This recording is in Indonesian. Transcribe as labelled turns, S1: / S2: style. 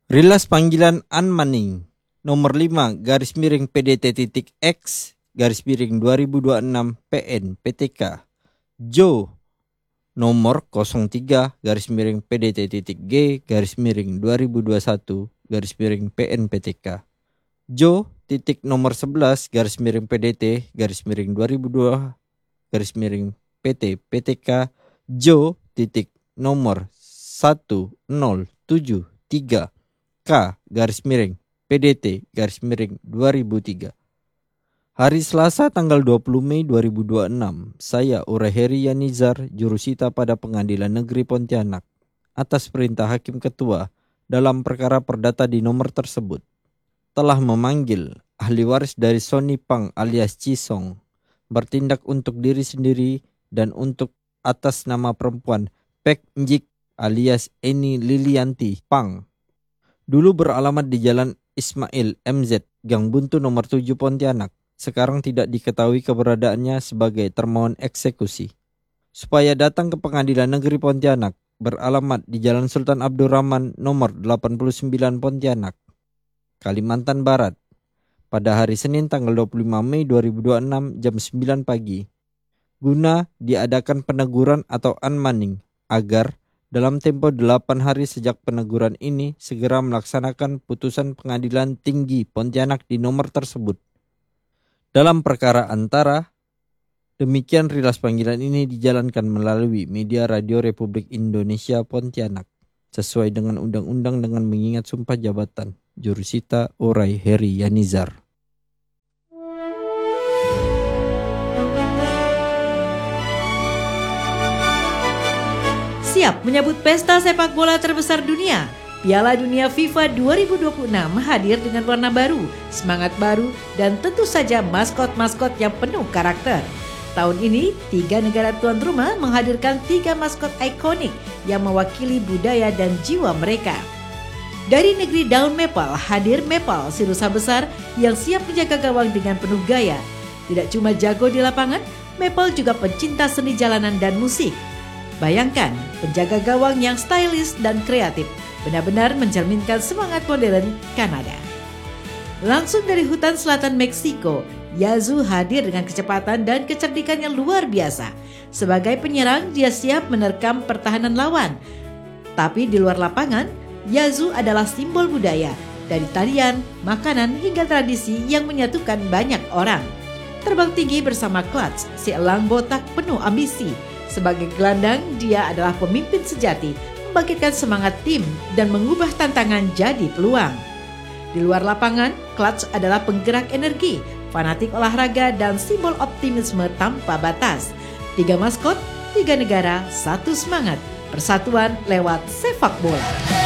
S1: Rilas panggilan An Manning, nomor 5 garis miring PDT.X garis miring 2026 PN PTK. Joe, nomor 03 garis miring PDT.G garis miring 2021 garis miring PN PTK. Joe titik nomor 11 garis miring PDT garis miring 2002 garis miring PT PTK. Joe titik nomor 1073 K garis miring PDT garis miring 2003. Hari Selasa tanggal 20 Mei 2026, saya Uray Heri Yanizar, jurusita pada Pengadilan Negeri Pontianak, atas perintah Hakim Ketua dalam perkara perdata di nomor tersebut, telah memanggil ahli waris dari Sony Pang alias Cisong bertindak untuk diri sendiri dan untuk atas nama perempuan Pek Njik alias Eni Lilianti Pang. Dulu beralamat di Jalan Ismail MZ, Gang Buntu nomor 7 Pontianak. Sekarang tidak diketahui keberadaannya sebagai termohon eksekusi. Supaya datang ke Pengadilan Negeri Pontianak, beralamat di Jalan Sultan Abdurrahman nomor 89 Pontianak, Kalimantan Barat, pada hari Senin tanggal 25 Mei 2026 jam 9 pagi, guna diadakan peneguran atau unmanning agar dalam tempo 8 hari sejak peneguran ini segera melaksanakan putusan Pengadilan Tinggi Pontianak di nomor tersebut. Dalam perkara antara, demikian rilas panggilan ini dijalankan melalui media Radio Republik Indonesia Pontianak, sesuai dengan undang-undang dengan mengingat sumpah jabatan. Jurusita Uray Heri Yanizar.
S2: Siap menyambut pesta sepak bola terbesar dunia. Piala Dunia FIFA 2026 hadir dengan warna baru, semangat baru, dan tentu saja maskot-maskot yang penuh karakter. Tahun ini, 3 negara tuan rumah menghadirkan 3 maskot ikonik yang mewakili budaya dan jiwa mereka. Dari negeri daun maple hadir Maple, si rusa besar yang siap menjaga gawang dengan penuh gaya. Tidak cuma jago di lapangan, Maple juga pencinta seni jalanan dan musik. Bayangkan, penjaga gawang yang stylish dan kreatif, benar-benar mencerminkan semangat modern Kanada. Langsung dari hutan selatan Meksiko, Yazoo hadir dengan kecepatan dan kecerdikan yang luar biasa. Sebagai penyerang, dia siap menerkam pertahanan lawan. Tapi di luar lapangan, Yazoo adalah simbol budaya, dari tarian, makanan, hingga tradisi yang menyatukan banyak orang. Terbang tinggi bersama Clutch, si elang botak penuh ambisi. Sebagai gelandang, dia adalah pemimpin sejati, membangkitkan semangat tim dan mengubah tantangan jadi peluang. Di luar lapangan, Clutch adalah penggerak energi, fanatik olahraga, dan simbol optimisme tanpa batas. 3 maskot, 3 negara, 1 semangat. Persatuan lewat sepak bola.